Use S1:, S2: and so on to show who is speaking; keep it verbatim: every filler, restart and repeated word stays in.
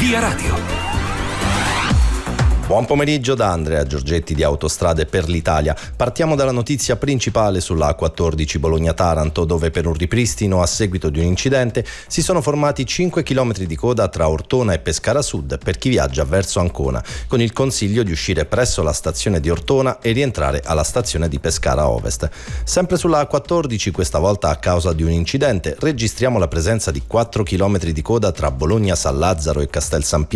S1: Via Radio.
S2: Buon pomeriggio da Andrea Giorgetti di Autostrade per l'Italia. Partiamo dalla notizia principale sulla A quattordici Bologna-Taranto, dove per un ripristino a seguito di un incidente si sono formati cinque chilometri di coda tra Ortona e Pescara Sud per chi viaggia verso Ancona, con il consiglio di uscire presso la stazione di Ortona e rientrare alla stazione di Pescara Ovest. Sempre sulla A quattordici, questa volta a causa di un incidente, registriamo la presenza di quattro chilometri di coda tra Bologna San Lazzaro e Castel San Pietro